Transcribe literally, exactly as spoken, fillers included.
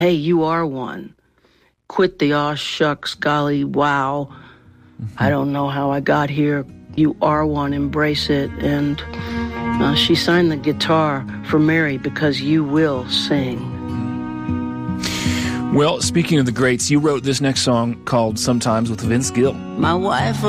hey, you are one. Quit the aw shucks, golly, wow. Mm-hmm. I don't know how I got here. You are one, embrace it. And uh, she signed the guitar for Mary because you will sing. Well, speaking of the greats, you wrote this next song called Sometimes with Vince Gill. My wife